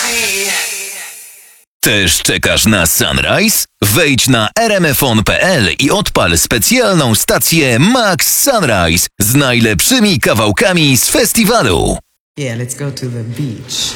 Też czekasz na Sunrise? Wejdź na rmfon.pl i odpal specjalną stację Max Sunrise z najlepszymi kawałkami z festiwalu. Yeah, let's go to the beach.